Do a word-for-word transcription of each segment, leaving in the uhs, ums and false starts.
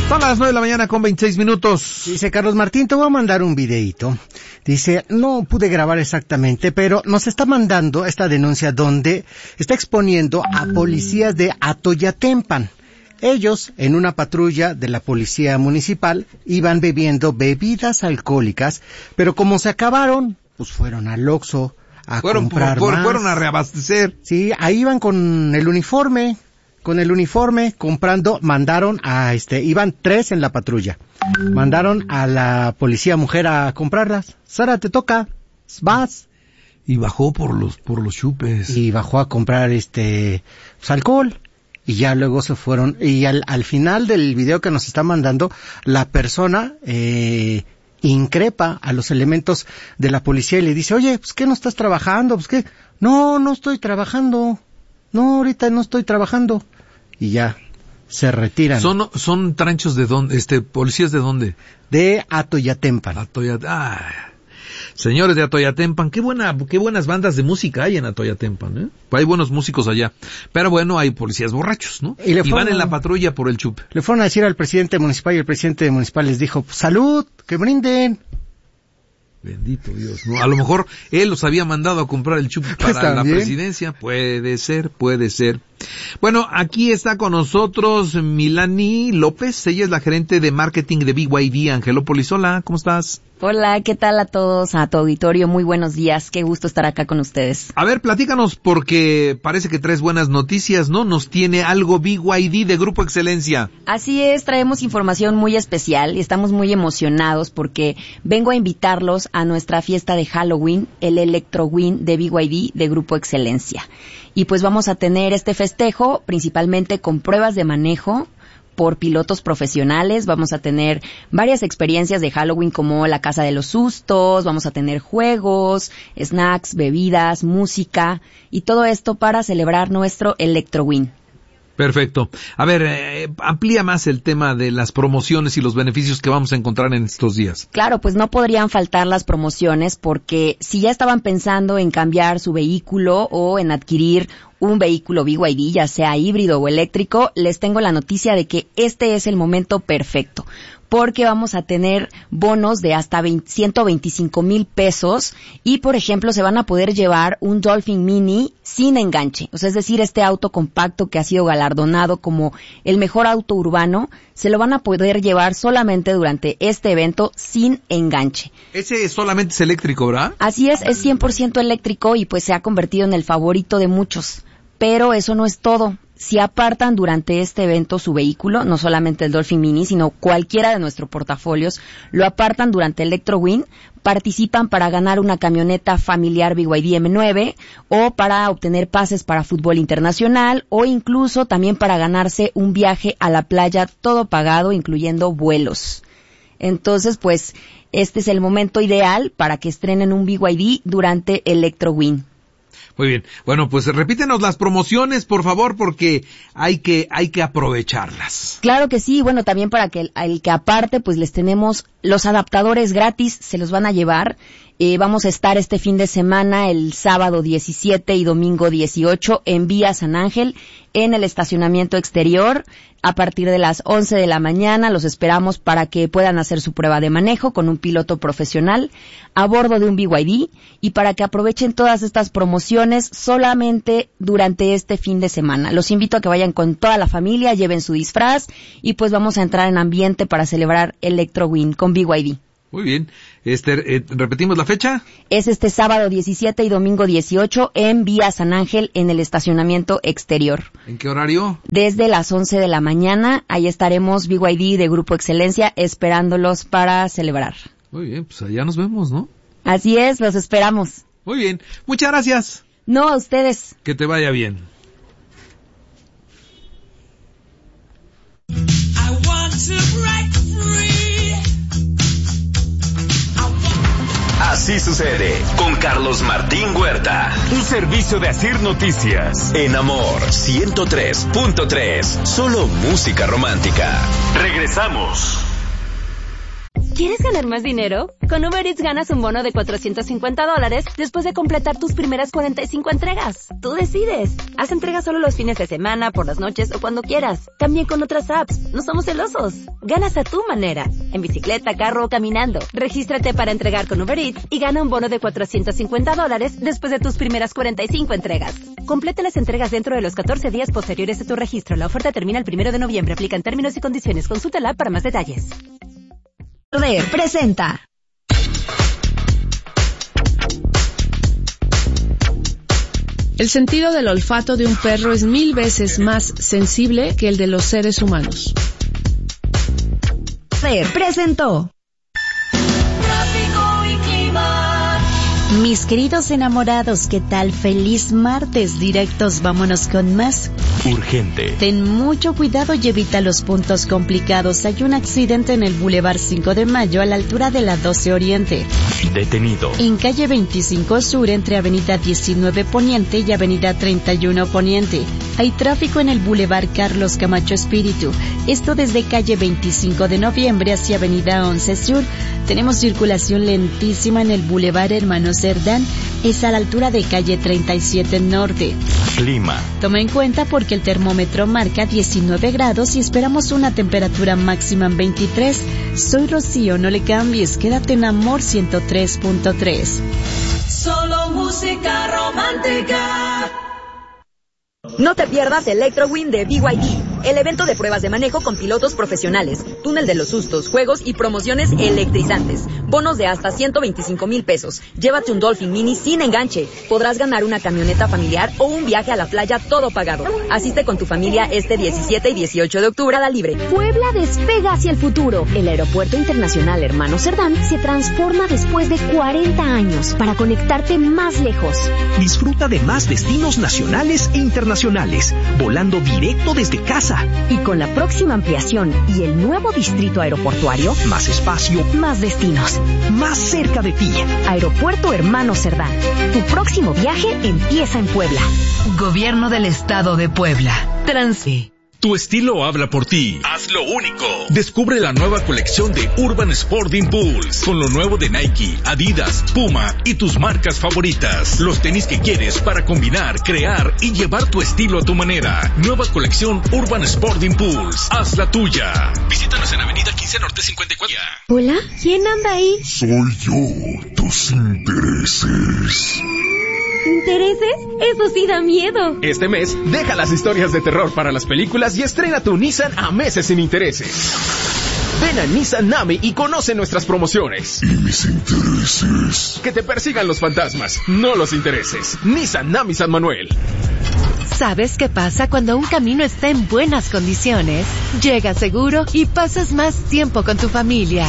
Son las nueve de la mañana con veintiséis minutos. Dice Carlos Martín, te voy a mandar un videíto. Dice, no pude grabar exactamente, pero nos está mandando esta denuncia donde está exponiendo a policías de Atoyatempan. Ellos, en una patrulla de la policía municipal, iban bebiendo bebidas alcohólicas, pero como se acabaron, pues fueron al Oxxo a fueron, comprar por, más. Fueron a reabastecer. Sí, ahí iban con el uniforme. Con el uniforme, comprando, mandaron a este, iban tres en la patrulla. Mandaron a la policía mujer a comprarlas. Sara, te toca, vas. Y bajó por los, por los chupes. Y bajó a comprar este, pues, alcohol. Y ya luego se fueron, y al, al final del video que nos está mandando, la persona, eh, increpa a los elementos de la policía y le dice, oye, pues ¿qué no estás trabajando? Pues ¿qué? No, no estoy trabajando. No, ahorita no estoy trabajando. Y ya se retiran. ¿Son son tranchos de dónde? Este, policías de dónde? De Atoyatempan. Atoyat ah, señores de Atoyatempan, qué buena, qué buenas bandas de música hay en Atoyatempan, ¿eh? Hay buenos músicos allá. Pero bueno, hay policías borrachos, ¿no? Y, le y van en la patrulla por el chupe. Le fueron a decir al presidente municipal y el presidente municipal les dijo, salud, que brinden. Bendito Dios, ¿no? A lo mejor él los había mandado a comprar el chupe para pues la presidencia. Puede ser, puede ser. Bueno, aquí está con nosotros Milani López. Ella es la gerente de marketing de B Y D Angelópolis. Hola, ¿cómo estás? Hola, ¿qué tal a todos? A tu auditorio, muy buenos días. Qué gusto estar acá con ustedes. A ver, platícanos porque parece que traes buenas noticias, ¿no? Nos tiene algo B Y D de Grupo Excelencia. Así es, traemos información muy especial y estamos muy emocionados porque vengo a invitarlos a nuestra fiesta de Halloween, el Electrowin de B Y D de Grupo Excelencia. Y pues vamos a tener este festejo principalmente con pruebas de manejo por pilotos profesionales. Vamos a tener varias experiencias de Halloween como la Casa de los Sustos, vamos a tener juegos, snacks, bebidas, música y todo esto para celebrar nuestro Electrowin. Perfecto. A ver, eh, amplía más el tema de las promociones y los beneficios que vamos a encontrar en estos días. Claro, pues no podrían faltar las promociones porque si ya estaban pensando en cambiar su vehículo o en adquirir un vehículo B Y D, ya sea híbrido o eléctrico, les tengo la noticia de que este es el momento perfecto. Porque vamos a tener bonos de hasta ciento veinticinco mil pesos y, por ejemplo, se van a poder llevar un Dolphin Mini sin enganche. O sea, es decir, este auto compacto que ha sido galardonado como el mejor auto urbano, se lo van a poder llevar solamente durante este evento sin enganche. Ese solamente es eléctrico, ¿verdad? Así es, es cien por ciento eléctrico y pues se ha convertido en el favorito de muchos. Pero eso no es todo. Si apartan durante este evento su vehículo, no solamente el Dolphin Mini, sino cualquiera de nuestros portafolios, lo apartan durante Electrowin, participan para ganar una camioneta familiar B Y D M nueve o para obtener pases para fútbol internacional o incluso también para ganarse un viaje a la playa todo pagado, incluyendo vuelos. Entonces, pues, este es el momento ideal para que estrenen un B Y D durante Electrowin. Muy bien. Bueno, pues repítenos las promociones, por favor, porque hay que hay que aprovecharlas. Claro que sí. Bueno, también para que el, el que aparte, pues les tenemos los adaptadores gratis, se los van a llevar. Eh, vamos a estar este fin de semana, el sábado diecisiete y domingo dieciocho, en Vía San Ángel, en el estacionamiento exterior. A partir de las once de la mañana los esperamos para que puedan hacer su prueba de manejo con un piloto profesional a bordo de un B Y D y para que aprovechen todas estas promociones solamente durante este fin de semana. Los invito a que vayan con toda la familia, lleven su disfraz y pues vamos a entrar en ambiente para celebrar Electrowin con B Y D. Muy bien. Este, eh, ¿repetimos la fecha? Es este sábado diecisiete y domingo dieciocho en Vía San Ángel en el estacionamiento exterior. ¿En qué horario? Desde las once de la mañana. Ahí estaremos B Y D de Grupo Excelencia esperándolos para celebrar. Muy bien, pues allá nos vemos, ¿no? Así es, los esperamos. Muy bien. Muchas gracias. No, a ustedes. Que te vaya bien. I want to break free. Así sucede con Carlos Martín Huerta. Un servicio de Asir Noticias. En Amor ciento tres punto tres. Solo música romántica. Regresamos. ¿Quieres ganar más dinero? Con Uber Eats ganas un bono de cuatrocientos cincuenta dólares después de completar tus primeras cuarenta y cinco entregas. Tú decides. Haz entregas solo los fines de semana, por las noches o cuando quieras. También con otras apps. No somos celosos. Ganas a tu manera. En bicicleta, carro o caminando. Regístrate para entregar con Uber Eats y gana un bono de cuatrocientos cincuenta dólares después de tus primeras cuarenta y cinco entregas. Completa las entregas dentro de los catorce días posteriores a tu registro. La oferta termina el primero de noviembre. Aplican términos y condiciones. Consulta la app para más detalles. Presenta. El sentido del olfato de un perro es mil veces más sensible que el de los seres humanos. Presentó. Tráfico y clima. Mis queridos enamorados, ¿qué tal? Feliz martes, directos, vámonos con más. Urgente. Ten mucho cuidado y evita los puntos complicados. Hay un accidente en el Boulevard cinco de Mayo a la altura de la doce Oriente. Detenido. En calle veinticinco Sur entre Avenida diecinueve Poniente y Avenida treinta y uno Poniente. Hay tráfico en el Boulevard Carlos Camacho Espíritu. Esto desde calle veinticinco de Noviembre hacia Avenida once Sur. Tenemos circulación lentísima en el Boulevard Hermano Cerdán. Es a la altura de calle treinta y siete Norte. Clima. Toma en cuenta porque el termómetro marca diecinueve grados y esperamos una temperatura máxima en veintitrés. Soy Rocío, no le cambies, quédate en Amor ciento tres punto tres. Solo música romántica. No te pierdas Electrowin de B Y D, el evento de pruebas de manejo con pilotos profesionales, túnel de los sustos, juegos y promociones electrizantes. Bonos de hasta ciento veinticinco mil pesos. Llévate un Dolphin Mini sin enganche. Podrás ganar una camioneta familiar o un viaje a la playa todo pagado. Asiste con tu familia este diecisiete y dieciocho de octubre a la libre. Puebla despega hacia el futuro. El Aeropuerto Internacional Hermano Cerdán se transforma después de cuarenta años para conectarte más lejos. Disfruta de más destinos nacionales e internacionales, volando directo desde casa. Y con la próxima ampliación y el nuevo distrito aeroportuario, más espacio, más destinos, más cerca de ti. Aeropuerto Hermano Cerdán. Tu próximo viaje empieza en Puebla. Gobierno del Estado de Puebla. Transi. Tu estilo habla por ti. Haz lo único. Descubre la nueva colección de Urban Sport Impulse con lo nuevo de Nike, Adidas, Puma y tus marcas favoritas. Los tenis que quieres para combinar, crear y llevar tu estilo a tu manera. Nueva colección Urban Sport Impulse. Haz la tuya. Visítanos en Avenida quince Norte cincuenta y cuatro. Hola, ¿quién anda ahí? Soy yo, tus intereses. ¿Intereses? Eso sí da miedo. Este mes, deja las historias de terror para las películas y estrena tu Nissan a meses sin intereses. Ven a Nissan Nami y conoce nuestras promociones. ¿Y mis intereses? Que te persigan los fantasmas, no los intereses. Nissan Nami San Manuel. ¿Sabes qué pasa cuando un camino está en buenas condiciones? Llegas seguro y pasas más tiempo con tu familia.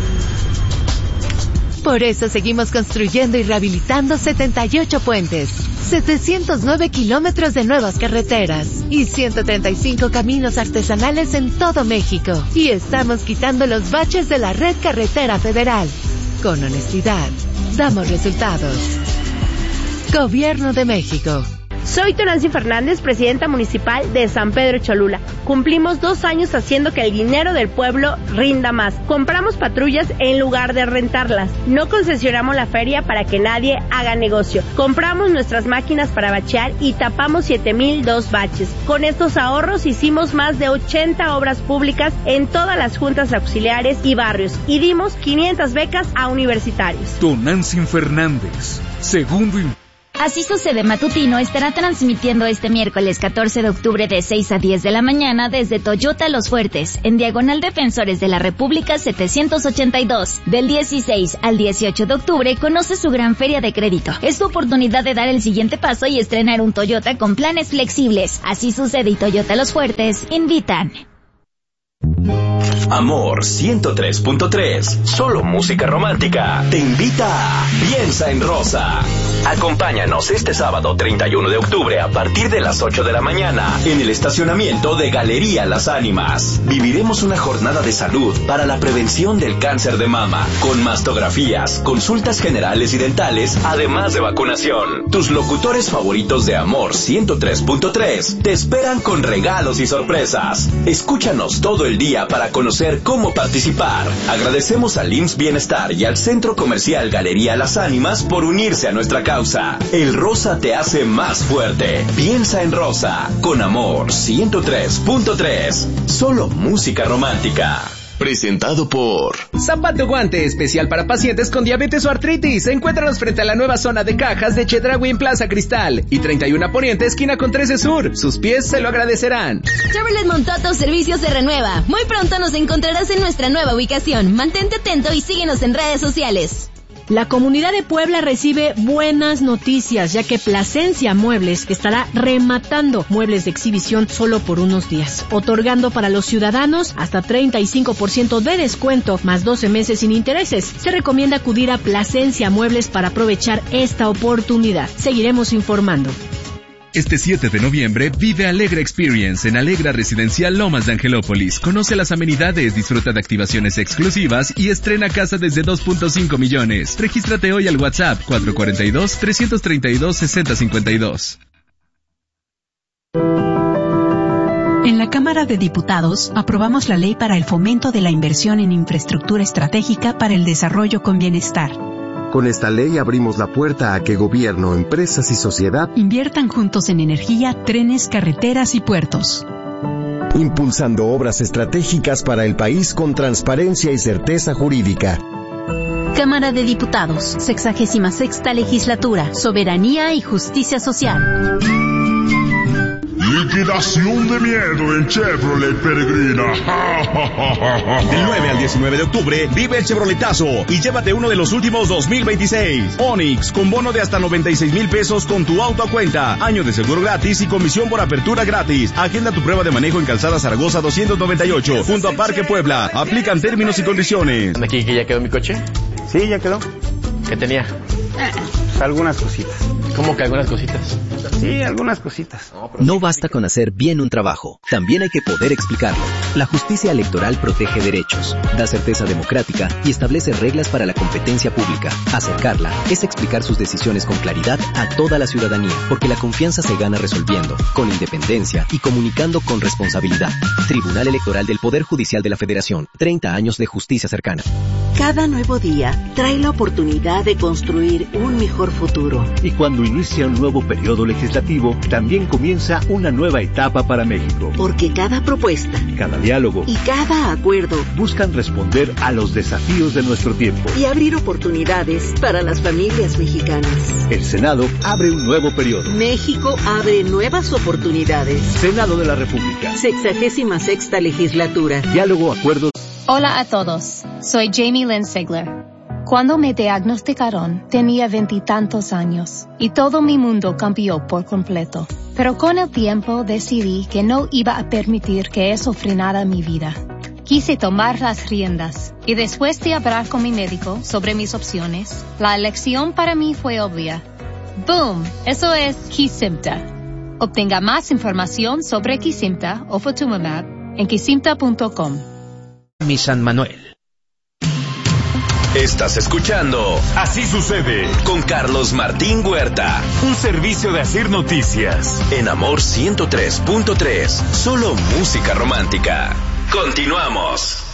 Por eso seguimos construyendo y rehabilitando setenta y ocho puentes, setecientos nueve kilómetros de nuevas carreteras y ciento treinta y cinco caminos artesanales en todo México. Y estamos quitando los baches de la red carretera federal. Con honestidad, damos resultados. Gobierno de México. Soy Tonancy Fernández, presidenta municipal de San Pedro Cholula. Cumplimos dos años haciendo que el dinero del pueblo rinda más. Compramos patrullas en lugar de rentarlas. No concesionamos la feria para que nadie haga negocio. Compramos nuestras máquinas para bachear y tapamos siete mil dos baches. Con estos ahorros hicimos más de ochenta obras públicas en todas las juntas auxiliares y barrios y dimos quinientas becas a universitarios. Tonancy Fernández, segundo y... Así Sucede Matutino estará transmitiendo este miércoles catorce de octubre de seis a diez de la mañana desde Toyota Los Fuertes, en Diagonal Defensores de la República setecientos ochenta y dos. Del dieciséis al dieciocho de octubre conoce su gran feria de crédito. Es tu oportunidad de dar el siguiente paso y estrenar un Toyota con planes flexibles. Así Sucede y Toyota Los Fuertes invitan. Amor ciento tres punto tres, solo música romántica, te invita a Piensa en Rosa. Acompáñanos este sábado treinta y uno de octubre a partir de las ocho de la mañana en el estacionamiento de Galería Las Ánimas. Viviremos una jornada de salud para la prevención del cáncer de mama, con mastografías, consultas generales y dentales, además de vacunación. Tus locutores favoritos de Amor ciento tres punto tres te esperan con regalos y sorpresas. Escúchanos todo el día para conocer cómo participar. Agradecemos al I M S S Bienestar y al Centro Comercial Galería Las Ánimas por unirse a nuestra causa. El rosa te hace más fuerte. Piensa en rosa. Con Amor ciento tres punto tres. Solo música romántica. Presentado por Zapato Guante, especial para pacientes con diabetes o artritis. Encuéntranos frente a la nueva zona de cajas de Chedraui en Plaza Cristal y treinta y uno Poniente, esquina con trece Sur. Sus pies se lo agradecerán. Chevrolet Montato Servicios se renueva. Muy pronto nos encontrarás en nuestra nueva ubicación. Mantente atento y síguenos en redes sociales. La comunidad de Puebla recibe buenas noticias, ya que Plasencia Muebles estará rematando muebles de exhibición solo por unos días, otorgando para los ciudadanos hasta treinta y cinco por ciento de descuento, más doce meses sin intereses. Se recomienda acudir a Plasencia Muebles para aprovechar esta oportunidad. Seguiremos informando. Este siete de noviembre vive Alegra Experience en Alegra Residencial Lomas de Angelópolis. Conoce las amenidades, disfruta de activaciones exclusivas y estrena casa desde dos punto cinco millones. Regístrate hoy al WhatsApp cuatro cuatro dos, tres tres dos, seis cero cinco dos. En la Cámara de Diputados aprobamos la ley para el fomento de la inversión en infraestructura estratégica para el desarrollo con bienestar. Con esta ley abrimos la puerta a que gobierno, empresas y sociedad inviertan juntos en energía, trenes, carreteras y puertos. Impulsando obras estratégicas para el país con transparencia y certeza jurídica. Cámara de Diputados, sexagésima sexta legislatura, soberanía y justicia social. Liquidación de miedo en Chevrolet Peregrina. Del nueve al diecinueve de octubre, vive el Chevroletazo y llévate uno de los últimos dos mil veintiséis. Onix, con bono de hasta noventa y seis mil pesos con tu auto a cuenta. Año de seguro gratis y comisión por apertura gratis. Agenda tu prueba de manejo en Calzada Zaragoza doscientos noventa y ocho, junto a Parque Puebla. Aplican términos y condiciones. ¿Aquí que ya quedó mi coche? Sí, ya quedó. ¿Qué tenía? Pues algunas cositas. ¿Cómo que algunas cositas? Sí, algunas cositas. No basta con hacer bien un trabajo, también hay que poder explicarlo. La justicia electoral protege derechos, da certeza democrática y establece reglas para la competencia pública. Acercarla es explicar sus decisiones con claridad a toda la ciudadanía, porque la confianza se gana resolviendo, con independencia y comunicando con responsabilidad. Tribunal Electoral del Poder Judicial de la Federación, treinta años de justicia cercana. Cada nuevo día trae la oportunidad de construir un mejor futuro. Y cuando inicia un nuevo periodo legislativo, también comienza una nueva etapa para México. Porque cada propuesta, cada diálogo y cada acuerdo buscan responder a los desafíos de nuestro tiempo y abrir oportunidades para las familias mexicanas. El Senado abre un nuevo periodo. México abre nuevas oportunidades. Senado de la República. Sexagésima sexta legislatura. Diálogo, acuerdos. Hola a todos, soy Jamie Lynn Sigler. Cuando me diagnosticaron, tenía veintitantos años y todo mi mundo cambió por completo. Pero con el tiempo decidí que no iba a permitir que eso frenara mi vida. Quise tomar las riendas y después de hablar con mi médico sobre mis opciones, la elección para mí fue obvia. ¡Boom! Eso es Kesimpta. Obtenga más información sobre Kesimpta o Ofatumumab en kesimpta punto com. Mi San Manuel. Estás escuchando Así Sucede con Carlos Martín Huerta. Un servicio de Asir Noticias. En Amor ciento tres punto tres. Solo música romántica. Continuamos.